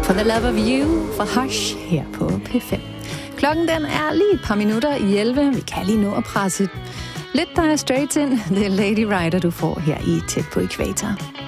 For the Love of You for Hush her på P5. Klokken den er lige et par minutter i 11. Vi kan lige nå at presse lidt Dire Straits ind. Det er Lady Rider, du får her i Tæt på Ækvator.